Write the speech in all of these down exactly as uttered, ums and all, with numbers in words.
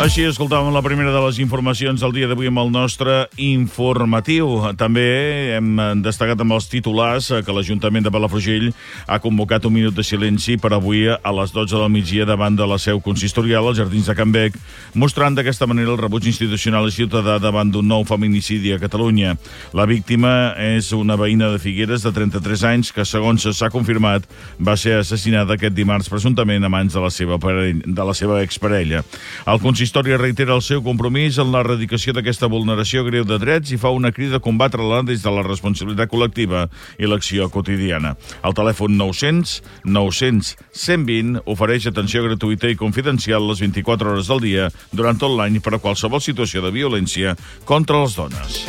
Així escoltàvem la primera de les informacions del dia d'avui amb el nostre informatiu. També hem destacat amb els titulars que l'Ajuntament de Palafrugell ha convocat un minut de silenci per avui a les dotze del migdia davant de la seu consistorial als Jardins de Can Bec, mostrant d'aquesta manera el rebuig institucional i ciutadà davant d'un nou feminicidi a Catalunya. La víctima és una veïna de Figueres de trenta-tres anys que, segons s'ha confirmat, va ser assassinada aquest dimarts presumptament a mans de la seva, parella, de la seva exparella. El consistori reitera el seu compromís en l'erradicació d'aquesta vulneració greu de drets i fa una crida a combatre-la des de la responsabilitat col·lectiva i l'acció quotidiana. El telèfon nou-cents nou-cents cent vint ofereix atenció gratuïta i confidencial les vint-i-quatre hores del dia durant tot l'any per a qualsevol situació de violència contra les dones.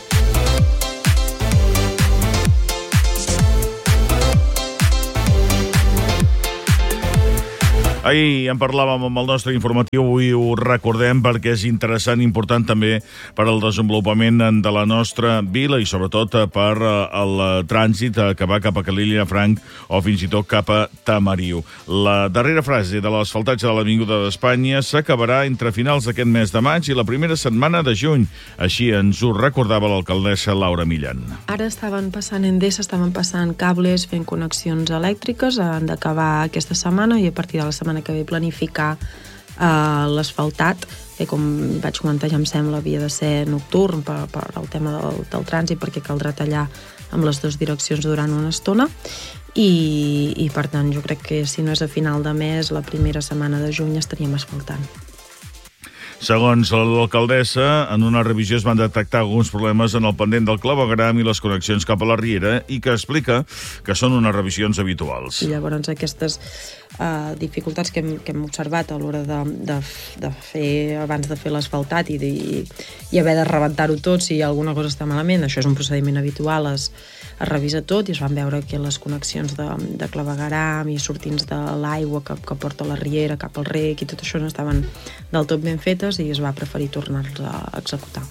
Ahir en parlàvem amb el nostre informatiu, avui ho recordem perquè és interessant i important també per al desenvolupament de la nostra vila i sobretot per el trànsit que va cap a Calella-Franc o fins i tot cap a Tamariu. La darrera frase de l'asfaltatge de l'Avinguda d'Espanya s'acabarà entre finals d'aquest mes de maig i la primera setmana de juny. Així ens ho recordava l'alcaldessa Laura Millan. Ara estaven passant Endesa, estaven passant cables, fent connexions elèctriques, han d'acabar aquesta setmana i a partir de la setmana que ve planificar uh, l'asfaltat, que com vaig comentar ja em sembla havia de ser nocturn per, per el tema del, del trànsit, perquè caldrà tallar amb les dues direccions durant una estona i, i per tant jo crec que si no és a final de mes, la primera setmana de juny estaríem asfaltant. Segons l'alcaldessa, en una revisió es van detectar alguns problemes en el pendent del clavegueram i les connexions cap a la Riera i que explica que són unes revisions habituals. I llavors aquestes uh, dificultats que hem, que hem observat a l'hora de, de, de fer, abans de fer l'asfaltat i, de, i, i haver de rebentar-ho tot si alguna cosa està malament, això és un procediment habitual, es, es revisa tot i es van veure que les connexions de, de clavegueram i sortints de l'aigua que, que porta la Riera cap al rec i tot això no estaven del tot ben fetes i es va preferir tornar-los a executar.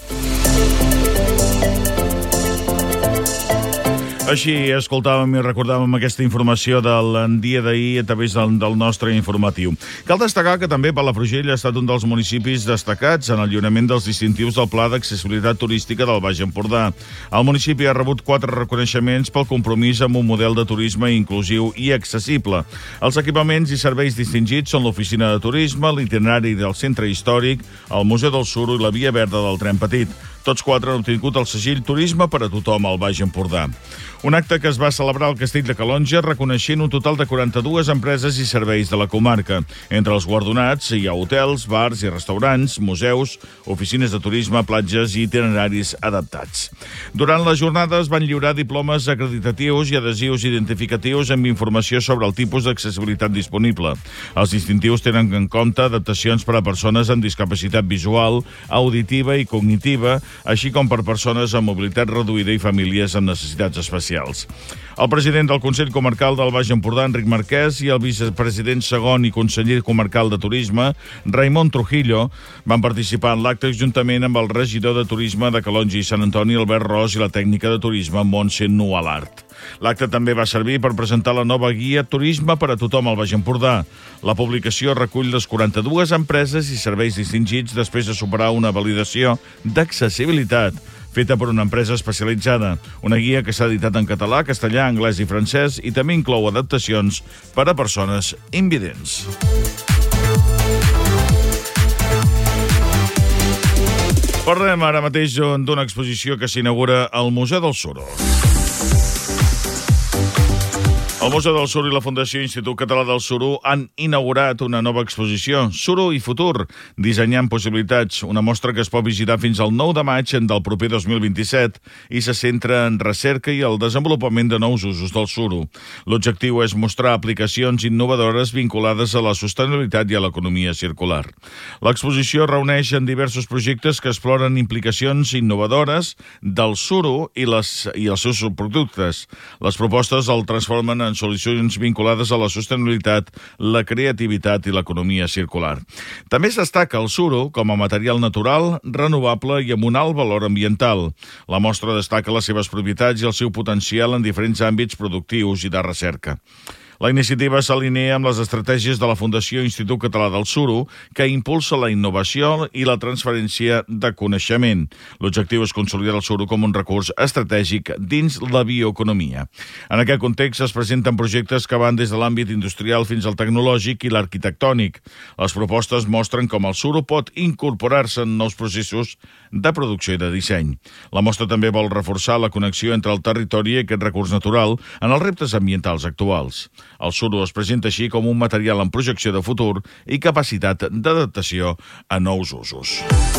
Així escoltàvem i recordàvem aquesta informació del dia d'ahir a través del, del nostre informatiu. Cal destacar que també Palafrugell ha estat un dels municipis destacats en el lliurament dels distintius del Pla d'Accessibilitat Turística del Baix Empordà. El municipi ha rebut quatre reconeixements pel compromís amb un model de turisme inclusiu i accessible. Els equipaments i serveis distingits són l'Oficina de Turisme, l'Itinerari del Centre Històric, el Museu del Suro i la Via Verda del Tren Petit. Tots quatre han obtingut el segill Turisme per a tothom al Baix Empordà. Un acte que es va celebrar al Castell de Calonge reconeixent un total de quaranta-dues empreses i serveis de la comarca. Entre els guardonats hi ha hotels, bars i restaurants, museus, oficines de turisme, platges i itineraris adaptats. Durant les jornades van lliurar diplomes acreditatius i adhesius identificatius amb informació sobre el tipus d'accessibilitat disponible. Els distintius tenen en compte adaptacions per a persones amb discapacitat visual, auditiva i cognitiva, així com per persones amb mobilitat reduïda i famílies amb necessitats especials. El president del Consell Comarcal del Baix Empordà, Enric Marquès, i el vicepresident segon i conseller comarcal de Turisme, Raimon Trujillo, van participar en l'acte juntament amb el regidor de Turisme de Calonge i Sant Antoni, Albert Ros, i la tècnica de turisme, Montse Nualart. L'acte també va servir per presentar la nova guia Turisme per a tothom al Baix Empordà. La publicació recull les quaranta-dues empreses i serveis distingits després de superar una validació d'accessibilitat feta per una empresa especialitzada. Una guia que s'ha editat en català, castellà, anglès i francès i també inclou adaptacions per a persones invidents. Parlem ara mateix d'una exposició que s'inaugura al Museu del Suro. El Museu del Suro i la Fundació Institut Català del Suro han inaugurat una nova exposició, Suro i Futur, dissenyant possibilitats, una mostra que es pot visitar fins al nou de maig del proper dos mil vint-i-set i se centra en recerca i el desenvolupament de nous usos del suro. L'objectiu és mostrar aplicacions innovadores vinculades a la sostenibilitat i a l'economia circular. L'exposició reuneix en diversos projectes que exploren implicacions innovadores del suro i, les, i els seus subproductes. Les propostes el transformen en solucions vinculades a la sostenibilitat, la creativitat i l'economia circular. També es destaca el suro com a material natural, renovable i amb un alt valor ambiental. La mostra destaca les seves propietats i el seu potencial en diferents àmbits productius i de recerca. La iniciativa s'alinea amb les estratègies de la Fundació Institut Català del Suro, que impulsa la innovació i la transferència de coneixement. L'objectiu és consolidar el suro com un recurs estratègic dins la bioeconomia. En aquest context es presenten projectes que van des de l'àmbit industrial fins al tecnològic i l'arquitectònic. Les propostes mostren com el suro pot incorporar-se en nous processos de producció i de disseny. La mostra també vol reforçar la connexió entre el territori i aquest recurs natural en els reptes ambientals actuals. El suro es presenta així com un material amb projecció de futur i capacitat d'adaptació a nous usos.